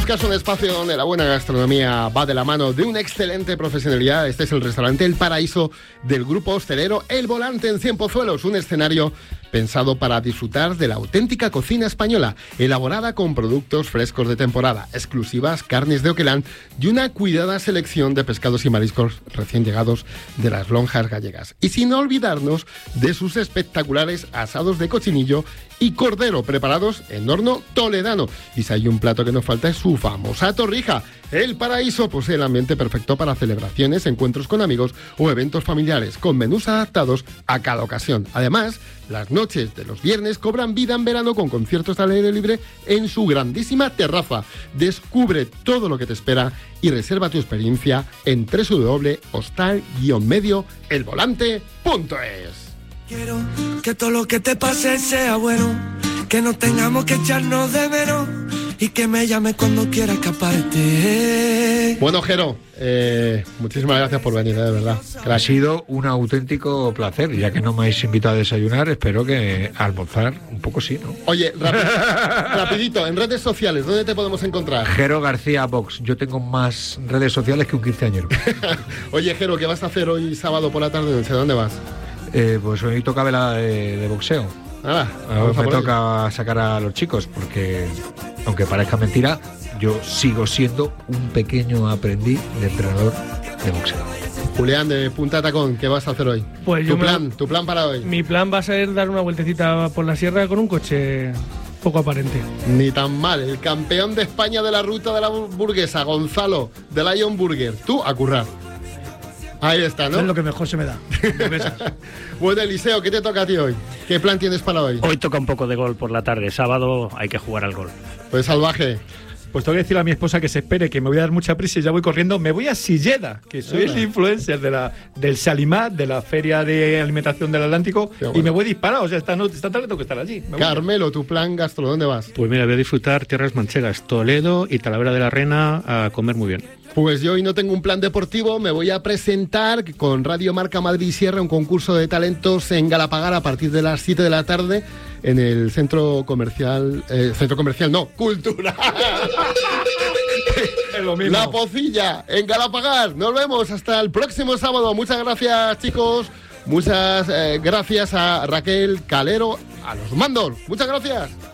buscas un espacio donde la buena gastronomía va de la mano de una excelente profesionalidad, este es el restaurante El Paraíso del grupo hostelero El Volante en Cienpozuelos, un escenario pensado para disfrutar de la auténtica cocina española, elaborada con productos frescos de temporada, exclusivas carnes de Oquelán y una cuidada selección de pescados y mariscos recién llegados de las lonjas gallegas. Y sin olvidarnos de sus espectaculares asados de cochinillo y cordero preparados en horno toledano. Y si hay un plato que no falta es su famosa torrija. El Paraíso posee el ambiente perfecto para celebraciones, encuentros con amigos o eventos familiares, con menús adaptados a cada ocasión. Además, las noches de los viernes cobran vida en verano con conciertos al aire libre en su grandísima terraza. Descubre todo lo que te espera y reserva tu experiencia en www.hostal-medioelvolante.es. Quiero que todo lo que te pase sea bueno, que no tengamos que echarnos de menos y que me llames cuando quiera escaparte. Bueno, Jero, muchísimas gracias por venir, de verdad. Gracias. Ha sido un auténtico placer, ya que no me habéis invitado a desayunar, espero que a almorzar un poco sí, ¿no? Oye, rapidito, en redes sociales, ¿dónde te podemos encontrar? Jero García Box, yo tengo más redes sociales que un quinceañero. Oye, Jero, ¿qué vas a hacer hoy sábado por la tarde? ¿Dónde vas? Pues hoy toca vela de boxeo. Ahora me toca sacar a los chicos, porque aunque parezca mentira, yo sigo siendo un pequeño aprendiz de entrenador de boxeo. Julián, de Punta Tacón, ¿qué vas a hacer hoy? Pues ¿Tu plan para hoy? Mi plan va a ser dar una vueltecita por la sierra con un coche poco aparente. Ni tan mal. El campeón de España de la ruta de la hamburguesa, Gonzalo, de Lion Burger. Tú, a currar. Ahí está, ¿no? Es lo que mejor se me da. Bueno, Eliseo, ¿qué te toca a ti hoy? ¿Qué plan tienes para hoy? Hoy toca un poco de golf por la tarde. Sábado hay que jugar al golf. Pues salvaje. Pues tengo que decirle a mi esposa que se espere, que me voy a dar mucha prisa y ya voy corriendo. Me voy a Silleda, que soy el influencer del Salimat, de la Feria de Alimentación del Atlántico, y me voy disparado. O sea, esta tarde tengo que estar allí. Carmelo, tu plan gastro, ¿dónde vas? Pues mira, voy a disfrutar tierras manchegas, Toledo y Talavera de la Reina, a comer muy bien. Pues yo hoy no tengo un plan deportivo, me voy a presentar con Radio Marca Madrid Sierra un concurso de talentos en Galapagar a partir de las 7 de la tarde en el centro comercial, cultural. Es lo mismo. La Pocilla, en Galapagar. Nos vemos hasta el próximo sábado. Muchas gracias, chicos. Muchas gracias a Raquel Calero, a los mandos. Muchas gracias.